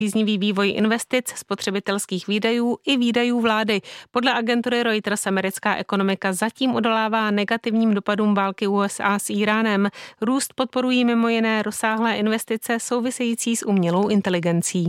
příznivý vývoj investic, spotřebitelských výdajů i výdajů vlády. Podle agentury Reuters americká ekonomika zatím odolává negativním dopadům války USA s Íránem. Růst podporují mimo jiné rozsáhlé investice související s umělou inteligencí.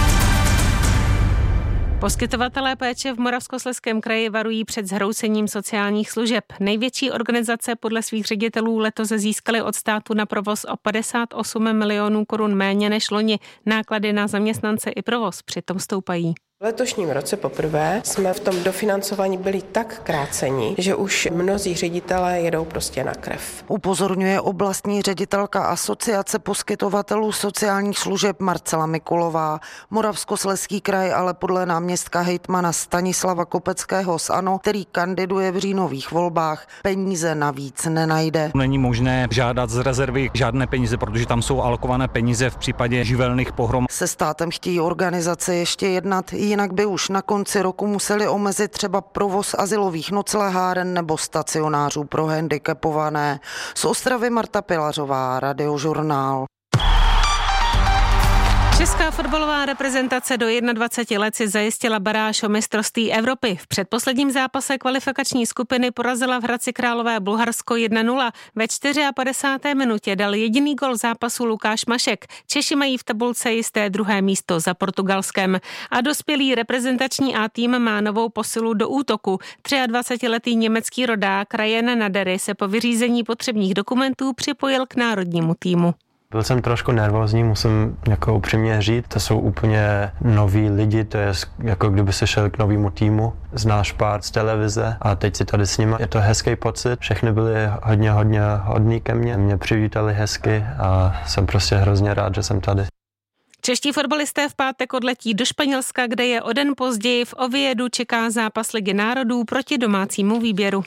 Poskytovatelé péče v Moravskoslezském kraji varují před zhroucením sociálních služeb. Největší organizace podle svých ředitelů letos získaly od státu na provoz o 58 milionů korun méně než loni. Náklady na zaměstnance i provoz přitom stoupají. V letošním roce poprvé jsme v tom dofinancování byli tak kráceni, že už mnozí ředitelé jedou prostě na krev. Upozorňuje oblastní ředitelka Asociace poskytovatelů sociálních služeb Marcela Mikulová. Moravskoslezský kraj ale podle náměstka hejtmana Stanislava Kopeckého z ANO, který kandiduje v říjnových volbách, peníze navíc nenajde. Není možné žádat z rezervy žádné peníze, protože tam jsou alokované peníze v případě živelných pohrom. Se státem chtějí organizace ještě jednat, jinak by už na konci roku museli omezit třeba provoz azylových nocleháren nebo stacionářů pro handicapované. Z Ostravy Marta Pilařová, Radiožurnál. Česká fotbalová reprezentace do 21 let si zajistila baráž o mistrovství Evropy. V předposledním zápase kvalifikační skupiny porazila v Hradci Králové Bulharsko 1-0. Ve 54. minutě dal jediný gol zápasu Lukáš Mašek. Češi mají v tabulce jisté druhé místo za Portugalskem. A dospělý reprezentační A tým má novou posilu do útoku. 23letý německý rodák Ryan Nadery se po vyřízení potřebných dokumentů připojil k národnímu týmu. Byl jsem trošku nervózní, musím jako upřímně říct, to jsou úplně noví lidi, to je jako kdyby se šel k novému týmu, znáš pár z televize a teď si tady s nimi. Je to hezký pocit, všechny byli hodně hodní ke mně, mě přivítali hezky a jsem prostě hrozně rád, že jsem tady. Čeští fotbalisté v pátek odletí do Španělska, kde je o den později v Oviedu čeká zápas Ligy národů proti domácímu výběru.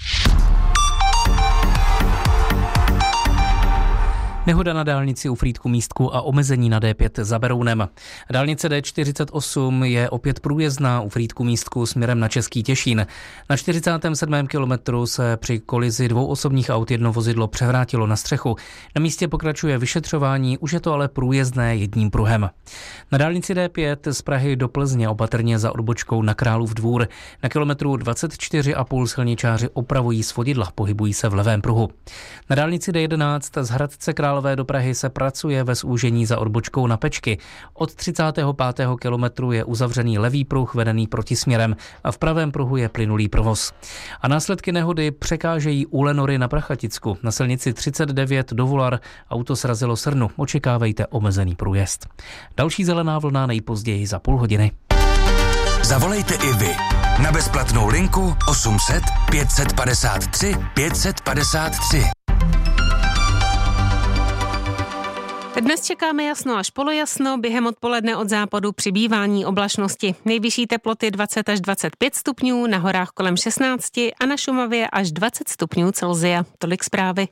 Nehoda na dálnici u Frýdku-Místku a omezení na D5 za Berounem. Dálnice D48 je opět průjezdná u Frýdku-Místku směrem na Český Těšín. Na 47. kilometru se při kolizi dvou osobních aut jedno vozidlo převrátilo na střechu. Na místě pokračuje vyšetřování, už je to ale průjezdné jedním pruhem. Na dálnici D5 z Prahy do Plzně opatrně za odbočkou na Králův Dvůr. Na kilometru 24,5 silničáři opravují svodidla, pohybují se v levém pruhu. Na dálnici D11 z Hradce Králové do Prahy se pracuje ve zúžení za odbočkou na Pečky. Od 35. kilometru je uzavřený levý pruh vedený protisměrem a v pravém pruhu je plynulý provoz. A následky nehody překážejí u Lenory na Prachaticku. Na silnici 39 do Vular auto srazilo srnu. Očekávejte omezený průjezd. Další zelená vlna nejpozději za půl hodiny. Zavolejte i vy na bezplatnou linku 800 553 553. Dnes čekáme jasno až polojasno, během odpoledne od západu přibývání oblačnosti. Nejvyšší teploty 20 až 25 stupňů, na horách kolem 16 a na Šumavě až 20 stupňů Celsia. Tolik zprávy.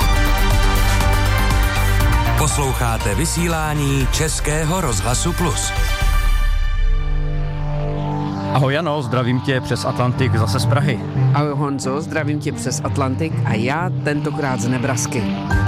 Posloucháte vysílání Českého rozhlasu Plus. Ahoj Jano, zdravím tě přes Atlantik zase z Prahy. Ahoj Honzo, zdravím tě přes Atlantik a já tentokrát z Nebrasky.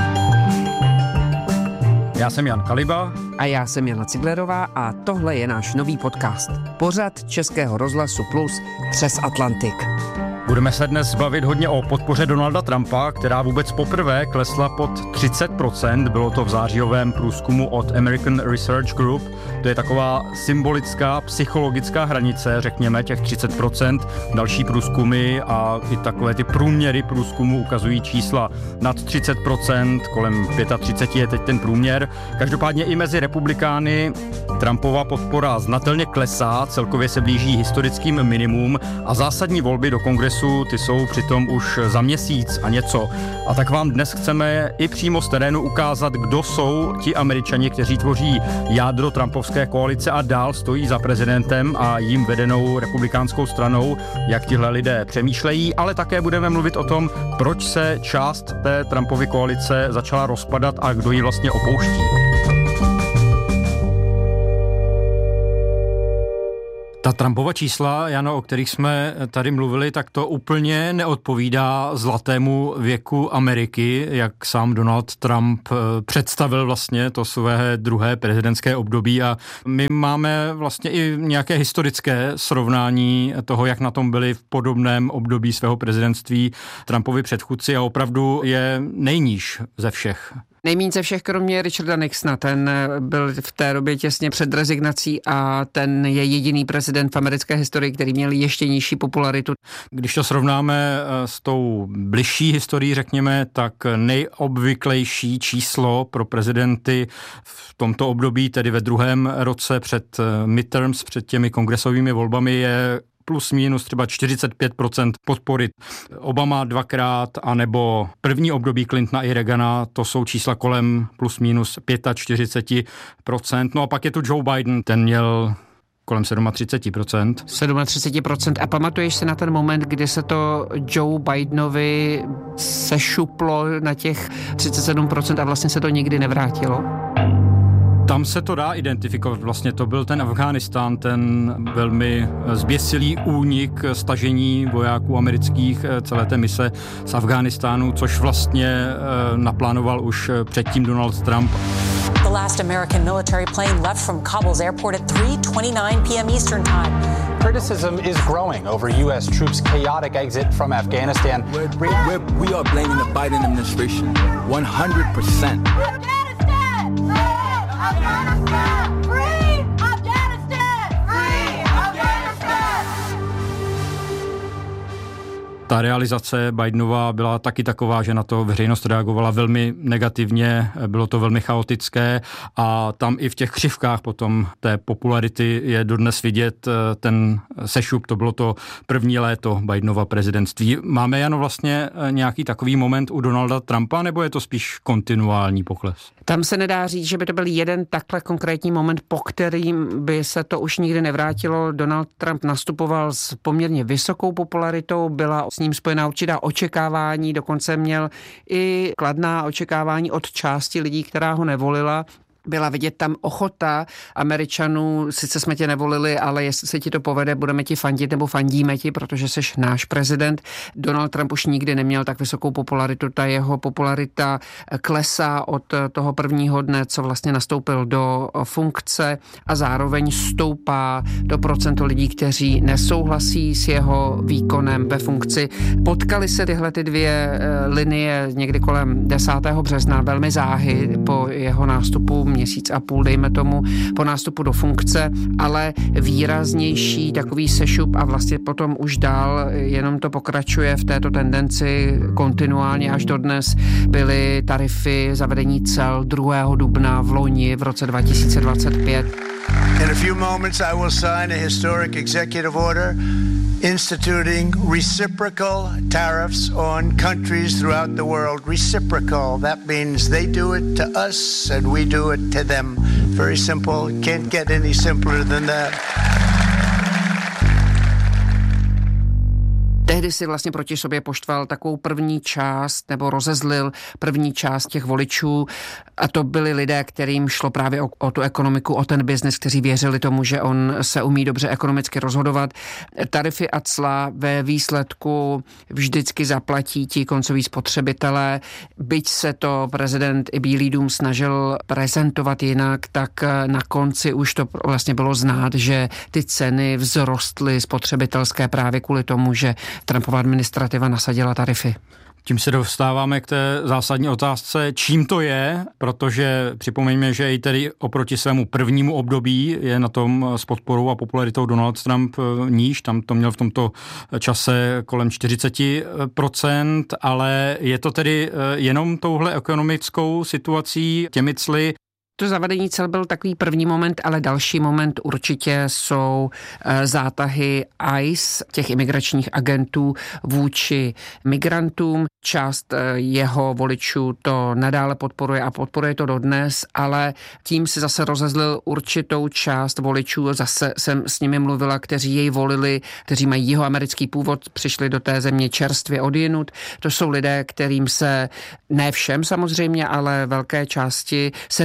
Já jsem Jan Kaliba. A já jsem Jana Ciglerová a tohle je náš nový podcast. Pořad Českého rozhlasu Plus přes Atlantik. Budeme se dnes bavit hodně o podpoře Donalda Trumpa, která vůbec poprvé klesla pod 30%. Bylo to v zářijovém průzkumu od American Research Group. To je taková symbolická, psychologická hranice, řekněme, těch 30%. Další průzkumy a i takové ty průměry průzkumu ukazují čísla nad 30%, kolem 35% je teď ten průměr. Každopádně i mezi republikány Trumpova podpora znatelně klesá, celkově se blíží historickým minimum a zásadní volby do kongresu ty jsou přitom už za měsíc a něco. A tak vám dnes chceme i přímo z terénu ukázat, kdo jsou ti Američani, kteří tvoří jádro trumpovské koalice a dál stojí za prezidentem a jím vedenou republikánskou stranou, jak tihle lidé přemýšlejí, ale také budeme mluvit o tom, proč se část té Trumpovy koalice začala rozpadat a kdo ji vlastně opouští. Ta Trumpova čísla, Jano, o kterých jsme tady mluvili, tak to úplně neodpovídá zlatému věku Ameriky, jak sám Donald Trump představil vlastně to své druhé prezidentské období a my máme vlastně i nějaké historické srovnání toho, jak na tom byli v podobném období svého prezidentství Trumpovi předchůdci a opravdu je nejníž ze všech. Nejméně ze všech, kromě Richarda Nixona, ten byl v té době těsně před rezignací a ten je jediný prezident v americké historii, který měl ještě nižší popularitu. Když to srovnáme s tou bližší historií, řekněme, tak nejobvyklejší číslo pro prezidenty v tomto období, tedy ve druhém roce před midterms, před těmi kongresovými volbami, je plus minus třeba 45% podpory. Obama dvakrát, anebo první období Clintona i Reagana, to jsou čísla kolem plus minus 45%. No a pak je tu Joe Biden, ten měl kolem 37%. 37%. A pamatuješ se na ten moment, kdy se to Joe Bidenovi sešuplo na těch 37% a vlastně se to nikdy nevrátilo? Tam se to dá identifikovat. Vlastně to byl ten Afghánistán, ten velmi zběsilý únik, stažení vojáků amerických celé té mise z Afghánistánu, což vlastně naplánoval už předtím Donald Trump. The last American military plane left from Kabul's airport at 3:29 p.m. Eastern Time. Criticism is growing over U.S. troops' chaotic exit from Afghanistan. We are blaming the Biden administration 100%. Ta realizace Bidenova byla taky taková, že na to veřejnost reagovala velmi negativně, bylo to velmi chaotické a tam i v těch křivkách potom té popularity je dodnes vidět ten sešup, to bylo to první léto Bidenova prezidentství. Máme, Jano, vlastně nějaký takový moment u Donalda Trumpa, nebo je to spíš kontinuální pokles? Tam se nedá říct, že by to byl jeden takhle konkrétní moment, po kterým by se to už nikdy nevrátilo. Donald Trump nastupoval s poměrně vysokou popularitou, byla s ním spojená určitá očekávání, dokonce měl i kladná očekávání od části lidí, která ho nevolila. Byla vidět tam ochota Američanů, sice jsme tě nevolili, ale jestli se ti to povede, budeme ti fandit nebo fandíme ti, protože jsi náš prezident. Donald Trump už nikdy neměl tak vysokou popularitu, ta jeho popularita klesá od toho prvního dne, co vlastně nastoupil do funkce a zároveň stoupá do procento lidí, kteří nesouhlasí s jeho výkonem ve funkci. Potkali se tyhle ty dvě linie někdy kolem 10. března, velmi záhy po jeho nástupu, měsíc a půl, dejme tomu, po nástupu do funkce, ale výraznější takový sešup a vlastně potom už dál jenom to pokračuje v této tendenci kontinuálně až dodnes. Byly tarify zavedení cel 2. dubna v loni v roce 2025. In a few moments I will sign a historic executive order instituting reciprocal tariffs on countries throughout the world. Reciprocal, that means they do it to us and we do it to them. Very simple, can't get any simpler than that. Tehdy si vlastně proti sobě poštval takovou první část, nebo rozezlil první část těch voličů a to byli lidé, kterým šlo právě o tu ekonomiku, o ten biznis, kteří věřili tomu, že on se umí dobře ekonomicky rozhodovat. Tarify a cla ve výsledku vždycky zaplatí ti koncoví spotřebitelé. Byť se to prezident i Bílý dům snažil prezentovat jinak, tak na konci už to vlastně bylo znát, že ty ceny vzrostly spotřebitelské právě kvůli tomu, že Trumpova administrativa nasadila tarify. Tím se dostáváme k té zásadní otázce, čím to je, protože připomeňme, že i tedy oproti svému prvnímu období je na tom s podporou a popularitou Donald Trump níž, tam to měl v tomto čase kolem 40%, ale je to tedy jenom touhle ekonomickou situací, těmi cly. To zavedení cel byl takový první moment, ale další moment určitě jsou zátahy ICE, těch imigračních agentů vůči migrantům. Část jeho voličů to nadále podporuje a podporuje to dodnes, ale tím si zase rozezlil určitou část voličů. Zase jsem s nimi mluvila, kteří jej volili, kteří mají jihoamerický původ, přišli do té země čerstvě odjinud. To jsou lidé, kterým se, ne všem samozřejmě, ale velké části se nelíbí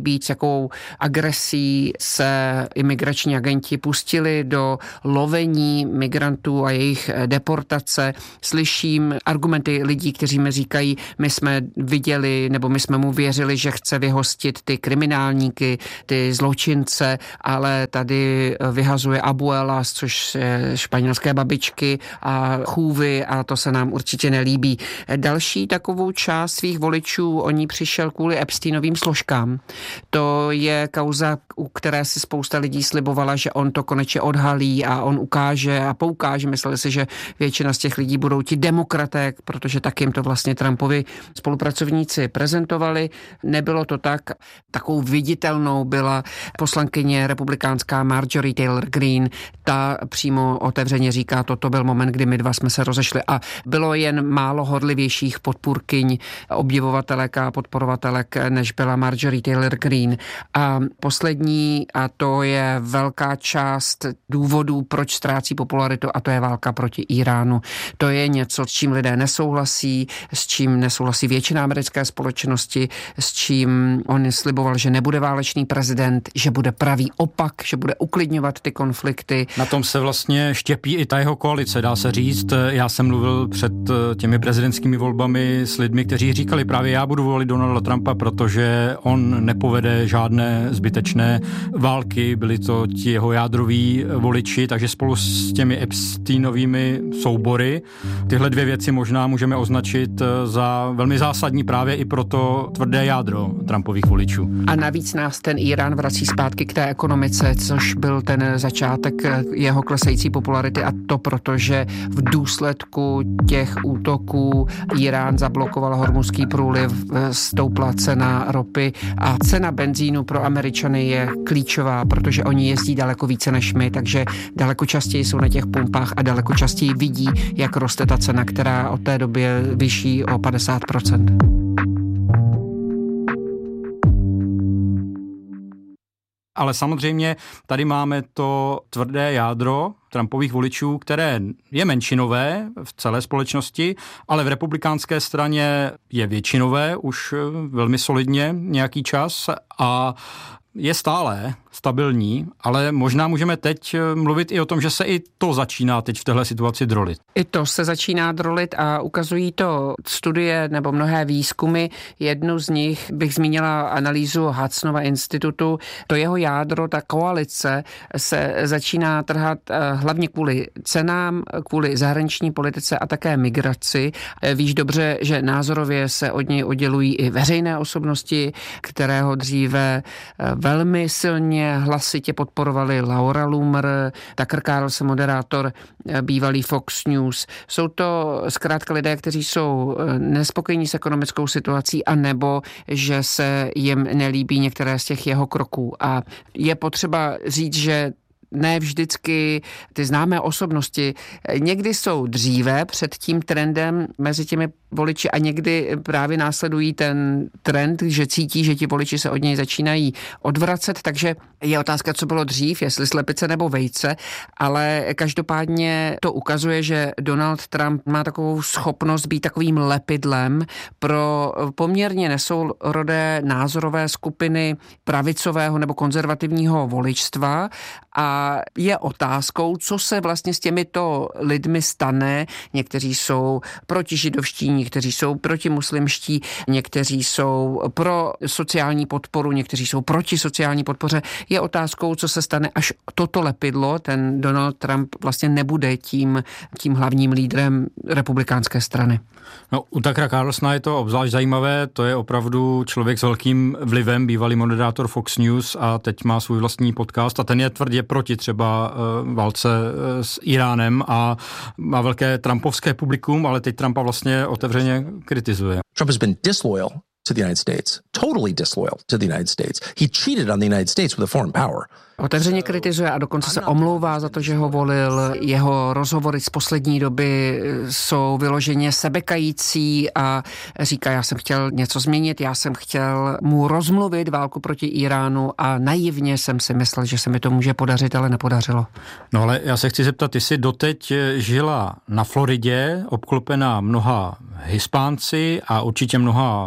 nelíbí, s jakou agresí se imigrační agenti pustili do lovení migrantů a jejich deportace. Slyším argumenty lidí, kteří mi říkají, my jsme viděli, nebo my jsme mu věřili, že chce vyhostit ty kriminálníky, ty zločince, ale tady vyhazuje abuelas, což je španělské babičky a chůvy a to se nám určitě nelíbí. Další takovou část svých voličů o ní přišel kvůli Epsteinovým složkám. To je kauza, u které si spousta lidí slibovala, že on to konečně odhalí a on ukáže a poukáže. Mysleli si, že většina z těch lidí budou ti demokraté, protože tak jim to vlastně Trumpovi spolupracovníci prezentovali. Nebylo to tak. Takovou viditelnou byla poslankyně republikánská Marjorie Taylor Greene. Ta přímo otevřeně říká, toto byl moment, kdy my dva jsme se rozešli a bylo jen málo horlivějších podpůrkyň, obdivovatelek a podporovatelek, než byla Marjorie Taylor Greene. A poslední, a to je velká část důvodů, proč ztrácí popularitu, a to je válka proti Iránu. To je něco, s čím lidé nesouhlasí, s čím nesouhlasí většina americké společnosti, s čím on sliboval, že nebude válečný prezident, že bude pravý opak, že bude uklidňovat ty konflikty. Na tom se vlastně štěpí i ta jeho koalice, dá se říct. Já jsem mluvil před těmi prezidentskými volbami s lidmi, kteří říkali právě já budu volit Donalda Trumpa, protože on nepovede žádné zbytečné války, byli to ti jeho jádroví voliči, takže spolu s těmi Epsteinovými soubory tyhle dvě věci možná můžeme označit za velmi zásadní právě i pro to tvrdé jádro Trumpových voličů. A navíc nás ten Irán vrací zpátky k té ekonomice, což byl ten začátek jeho klesající popularity, a to proto, že v důsledku těch útoků Irán zablokoval Hormuzský průliv, stoupla cena ropy a cena benzínu pro Američany je klíčová, protože oni jezdí daleko více než my, takže daleko častěji jsou na těch pumpách a daleko častěji vidí, jak roste ta cena, která od té doby je vyšší o 50%. Ale samozřejmě tady máme to tvrdé jádro Trumpových voličů, které je menšinové v celé společnosti, ale v republikánské straně je většinové už velmi solidně nějaký čas a je stále stabilní, ale možná můžeme teď mluvit i o tom, že se i to začíná teď v téhle situaci drolit. I to se začíná drolit a ukazují to studie nebo mnohé výzkumy. Jednu z nich bych zmínila analýzu Hudsonova institutu. To jeho jádro, ta koalice se začíná trhat hlavně kvůli cenám, kvůli zahraniční politice a také migraci. Víš dobře, že názorově se od něj oddělují i veřejné osobnosti, které ho dříve velmi silně hlasitě podporovali. Laura Loomer, Tucker Carlson, moderátor bývalý Fox News. Jsou to zkrátka lidé, kteří jsou nespokojení s ekonomickou situací a nebo že se jim nelíbí některé z těch jeho kroků. A je potřeba říct, že ne vždycky ty známé osobnosti někdy jsou dříve před tím trendem mezi těmi voliči a někdy právě následují ten trend, že cítí, že ti voliči se od něj začínají odvracet, takže je otázka, co bylo dřív, jestli slepice nebo vejce, ale každopádně to ukazuje, že Donald Trump má takovou schopnost být takovým lepidlem pro poměrně nesourodé názorové skupiny pravicového nebo konzervativního voličstva a je otázkou, co se vlastně s těmito lidmi stane. Někteří jsou protižidovští, někteří jsou protimuslimští, někteří jsou pro sociální podporu, někteří jsou proti sociální podpoře. Je otázkou, co se stane, až toto lepidlo, ten Donald Trump vlastně nebude tím hlavním lídrem republikánské strany. No, u Tuckera Carlsona je to obzvlášť zajímavé, to je opravdu člověk s velkým vlivem, bývalý moderátor Fox News a teď má svůj vlastní podcast a ten je tvrdě proti třeba válce s Iránem a má velké trumpovské publikum, ale teď Trumpa vlastně otevřeně kritizuje. Trump has been disloyal to the United States, totally disloyal to the United States. He cheated on the United States with a foreign power. Otevřeně kritizuje a dokonce se omlouvá za to, že ho volil. Jeho rozhovory z poslední doby jsou vyloženě sebekající a říká, já jsem chtěl něco změnit, já jsem chtěl mu rozmluvit válku proti Iránu a naivně jsem si myslel, že se mi to může podařit, ale nepodařilo. No ale já se chci zeptat, ty jsi doteď žila na Floridě, obklopená mnoha Hispánci a určitě mnoha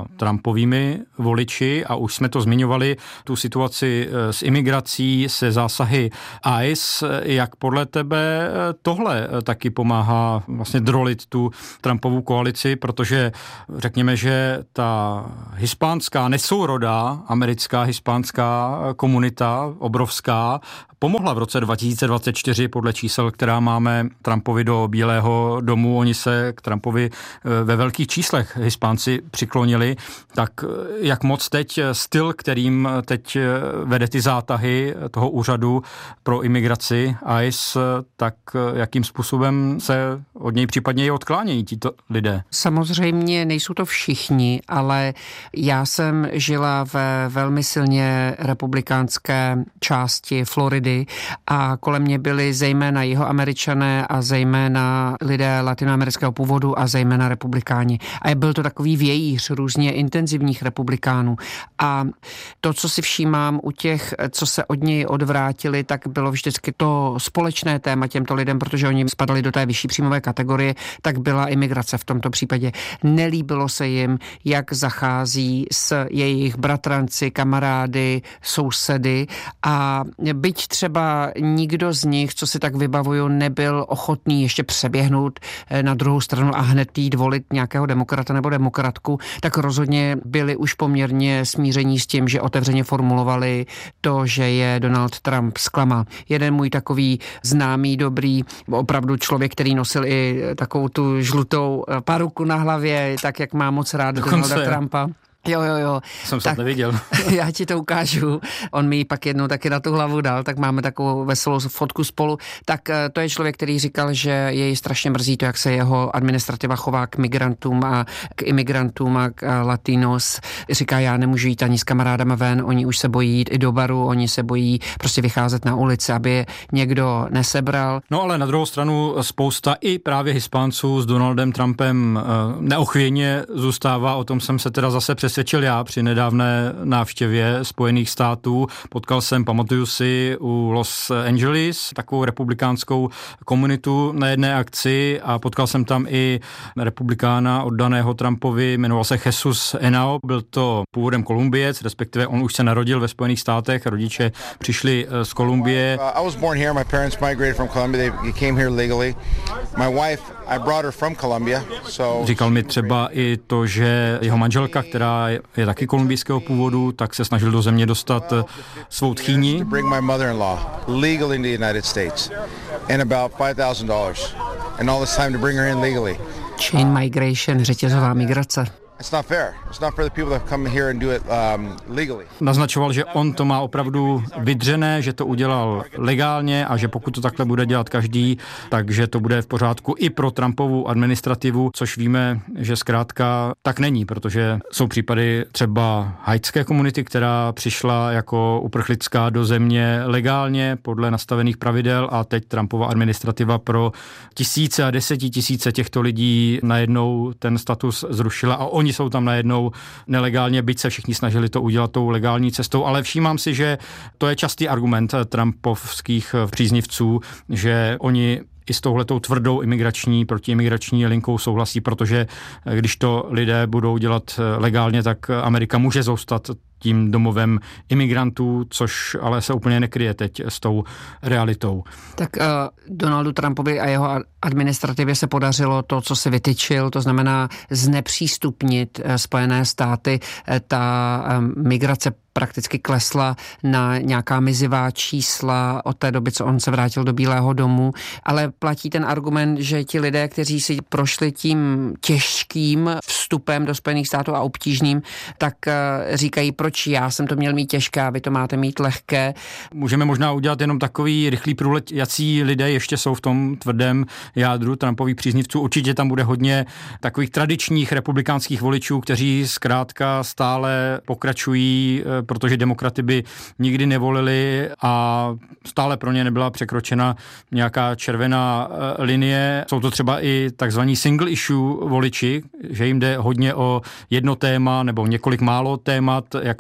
Trumpovými voliči a už jsme to zmiňovali, tu situaci s imigrací, se zásahy ICE. Jak podle tebe tohle taky pomáhá vlastně drolit tu Trumpovu koalici, protože řekněme, že ta hispánská nesourodá americká hispánská komunita, obrovská, pomohla v roce 2024 podle čísel, která máme Trumpovi do Bílého domu. Oni se k Trumpovi ve velkých číslech Hispánci přiklonili. Tak jak moc teď styl, kterým teď vede ty zátahy toho úřadu pro imigraci ICE, tak jakým způsobem se od něj případně i odklánějí tito lidé? Samozřejmě nejsou to všichni, ale já jsem žila ve velmi silně republikánské části Floridy a kolem mě byli zejména Jihoameričané a zejména lidé latinoamerického původu a zejména republikáni. A byl to takový vějíř různě intenzivních republikánů. A to, co si všímám u těch, co se od něj odvrátili, tak bylo vždycky to společné téma těmto lidem, protože oni spadali do té vyšší příjmové kategorie, tak byla imigrace v tomto případě. Nelíbilo se jim, jak zachází s jejich bratranci, kamarády, sousedy a byť třeba nikdo z nich, co si tak vybavuju, nebyl ochotný ještě přeběhnout na druhou stranu a hned jít volit nějakého demokrata nebo demokratku, tak rozhodně byli už poměrně smíření s tím, že otevřeně formulovali to, že je Donald Trump zklamal. Jeden můj takový známý, dobrý, opravdu člověk, který nosil i takovou tu žlutou paruku na hlavě, tak jak má moc rád Donalda Trumpa. Jo. Jsem se neviděl. Já ti to ukážu. On mi ji pak jednou taky na tu hlavu dal, tak máme takovou veselou fotku spolu. Tak to je člověk, který říkal, že jej strašně mrzí to, jak se jeho administrativa chová k migrantům a k imigrantům a k latinos. Říká, já nemůžu jít ani s kamarádama ven, oni už se bojí jít i do baru, oni se bojí prostě vycházet na ulici, aby je někdo nesebral. No ale na druhou stranu spousta i právě Hispánců s Donaldem Trumpem neochvějně zůstává, o tom jsem se teda zase přesvědčil já při nedávné návštěvě Spojených států. Potkal jsem, pamatuju si, u Los Angeles takovou republikánskou komunitu na jedné akci a potkal jsem tam i republikána oddaného Trumpovi, jmenoval se Jesus Henao, byl to původem Kolumbiec, respektive on už se narodil ve Spojených státech, rodiče přišli z Kolumbie. I was born here, my parents migrated from Colombia, they came here legally. My wife, I brought her from Colombia, so... Říkal mi třeba i to, že jeho manželka, která je taky kolumbijského původu, tak se snažil do země dostat svou tchýni. Chain migration, řetězová migrace. Naznačoval, že on to má opravdu vydřené, že to udělal legálně a že pokud to takhle bude dělat každý, takže to bude v pořádku i pro Trumpovu administrativu, což víme, že zkrátka tak není, protože jsou případy třeba haitské komunity, která přišla jako uprchlická do země legálně podle nastavených pravidel a teď Trumpova administrativa pro tisíce a desetitisíce těchto lidí najednou ten status zrušila a oni jsou tam najednou nelegálně, byť se všichni snažili to udělat tou legální cestou, ale všímám si, že to je častý argument trumpovských příznivců, že oni i s touhletou tvrdou imigrační, protiimigrační linkou souhlasí, protože když to lidé budou dělat legálně, tak Amerika může zůstat tím domovem imigrantů, což ale se úplně nekryje teď s tou realitou. Tak Donaldu Trumpovi a jeho administrativě se podařilo to, co si vytyčil, to znamená znepřístupnit Spojené státy. Ta migrace prakticky klesla na nějaká mizivá čísla od té doby, co on se vrátil do Bílého domu, ale platí ten argument, že ti lidé, kteří si prošli tím těžkým vstupem do Spojených států a obtížným, tak říkají, proč já jsem to měl mít těžké, vy to máte mít lehké. Můžeme možná udělat jenom takový rychlý průlet, jací lidé ještě jsou v tom tvrdém jádru Trumpových příznivců. Určitě tam bude hodně takových tradičních republikánských voličů, kteří zkrátka stále pokračují, protože demokraty by nikdy nevolili a stále pro ně nebyla překročena nějaká červená linie. Jsou to třeba i takzvaní single issue voliči, že jim jde hodně o jedno téma nebo několik málo témat, jako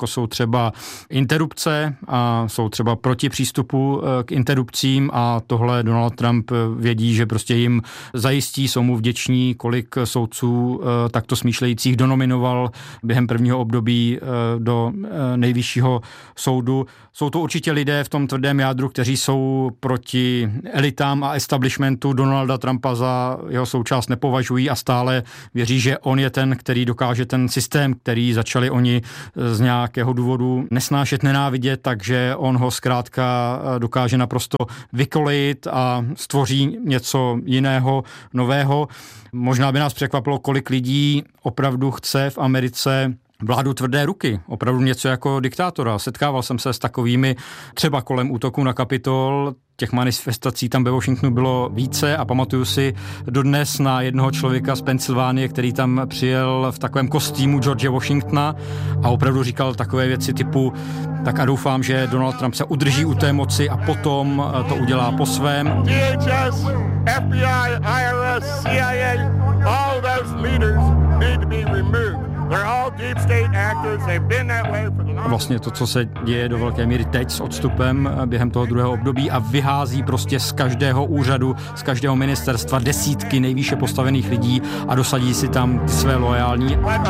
jako jsou třeba interrupce a jsou třeba proti přístupu k interrupcím a tohle Donald Trump vědí, že prostě jim zajistí, jsou mu vděční, kolik soudců takto smýšlejících donominoval během prvního období do nejvyššího soudu. Jsou to určitě lidé v tom tvrdém jádru, kteří jsou proti elitám a establishmentu Donalda Trumpa za jeho součást nepovažují a stále věří, že on je ten, který dokáže ten systém, který začali oni z nějakého důvodu nesnášet, nenávidět, takže on ho zkrátka dokáže naprosto vykolejit a stvoří něco jiného, nového. Možná by nás překvapilo, kolik lidí opravdu chce v Americe vládu tvrdé ruky, opravdu něco jako diktátora. Setkával jsem se s takovými třeba kolem útoku na Kapitol, těch manifestací tam ve Washingtonu bylo více a pamatuju si dodnes na jednoho člověka z Pensylvánie, který tam přijel v takovém kostýmu George Washingtona a opravdu říkal takové věci typu tak a doufám, že Donald Trump se udrží u té moci a potom to udělá po svém. DHS, FBI, IRS, CIA, all those leaders need to be removed. Vlastně to, co se děje do velké míry teď s odstupem během toho druhého období a vyhází prostě z každého úřadu, z každého ministerstva desítky nejvýše postavených lidí a dosadí si tam ty své loajální.